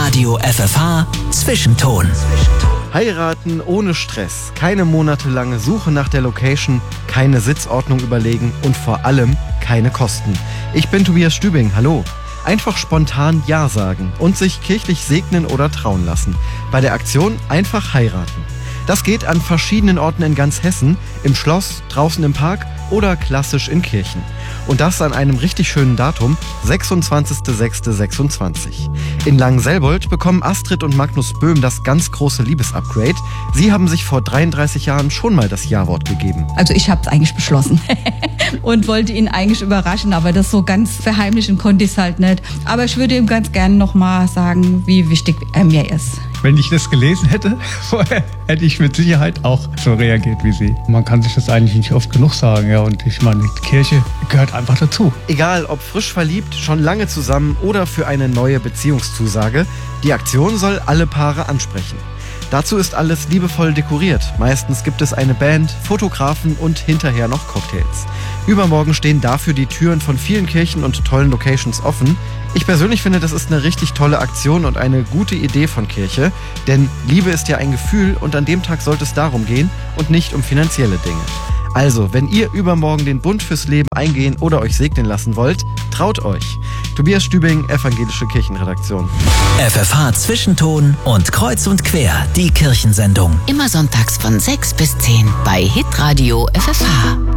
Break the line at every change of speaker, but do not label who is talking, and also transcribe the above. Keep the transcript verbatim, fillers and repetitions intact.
Hitradio F F H Zwischenton.
Heiraten ohne Stress, keine monatelange Suche nach der Location, keine Sitzordnung überlegen und vor allem keine Kosten. Ich bin Tobias Stübing, hallo. Einfach spontan Ja sagen und sich kirchlich segnen oder trauen lassen. Bei der Aktion einfach heiraten. Das geht an verschiedenen Orten in ganz Hessen, im Schloss, draußen im Park oder klassisch in Kirchen. Und das an einem richtig schönen Datum, sechsundzwanzigster sechster sechsundzwanzig. In Langenselbold bekommen Astrid und Magnus Böhm das ganz große Liebesupgrade. Sie haben sich vor dreiunddreißig Jahren schon mal das Ja-Wort gegeben.
Also ich habe es eigentlich beschlossen und wollte ihn eigentlich überraschen, aber das so ganz verheimlichen konnte ich es halt nicht. Aber ich würde ihm ganz gerne nochmal sagen, wie wichtig er mir ist.
Wenn ich das gelesen hätte vorher, hätte ich mit Sicherheit auch so reagiert wie Sie. Man kann sich das eigentlich nicht oft genug sagen, ja. Und ich meine, die Kirche gehört einfach dazu.
Egal, ob frisch verliebt, schon lange zusammen oder für eine neue Beziehungszusage, die Aktion soll alle Paare ansprechen. Dazu ist alles liebevoll dekoriert. Meistens gibt es eine Band, Fotografen und hinterher noch Cocktails. Übermorgen stehen dafür die Türen von vielen Kirchen und tollen Locations offen. Ich persönlich finde, das ist eine richtig tolle Aktion und eine gute Idee von Kirche, denn Liebe ist ja ein Gefühl und an dem Tag sollte es darum gehen und nicht um finanzielle Dinge. Also, wenn ihr übermorgen den Bund fürs Leben eingehen oder euch segnen lassen wollt, traut euch. Tobias Stübing, Evangelische Kirchenredaktion.
F F H Zwischenton und Kreuz und Quer, die Kirchensendung.
Immer sonntags von sechs bis zehn bei Hitradio F F H.